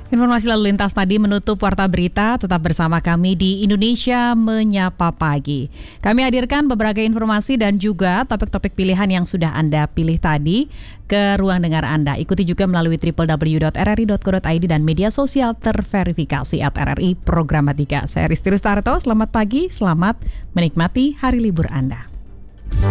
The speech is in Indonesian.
Informasi lalu lintas tadi menutup Warta Berita. Tetap bersama kami di Indonesia Menyapa Pagi. Kami hadirkan beberapa informasi dan juga topik-topik pilihan yang sudah Anda pilih tadi ke ruang dengar Anda. Ikuti juga melalui www.rri.co.id dan media sosial terverifikasi @RRI Programatika. Saya Risti Rustarto, selamat pagi, selamat menikmati hari libur Anda.